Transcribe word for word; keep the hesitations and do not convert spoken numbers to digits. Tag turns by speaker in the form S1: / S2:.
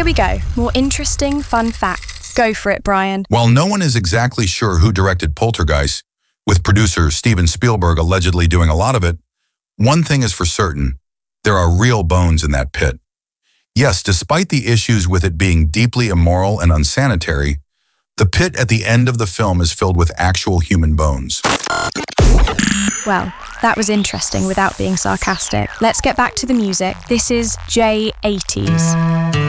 S1: Here we go. More interesting, fun facts. Go for it, Brian.
S2: While no one is exactly sure who directed Poltergeist, with producer Steven Spielberg allegedly doing a lot of it, one thing is for certain: there are real bones in that pit. Yes, despite the issues with it being deeply immoral and unsanitary, the pit at the end of the film is filled with actual human bones.
S1: Well, that was interesting without being sarcastic. Let's get back to the music. This is J eighties.